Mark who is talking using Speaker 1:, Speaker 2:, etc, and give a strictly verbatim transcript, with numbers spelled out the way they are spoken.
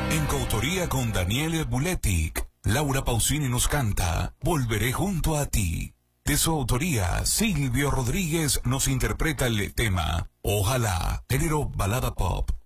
Speaker 1: En coautoría con Daniele Buletic, Laura Pausini nos canta Volveré junto a ti. De su autoría, Silvio Rodríguez nos interpreta el tema Ojalá, género balada pop.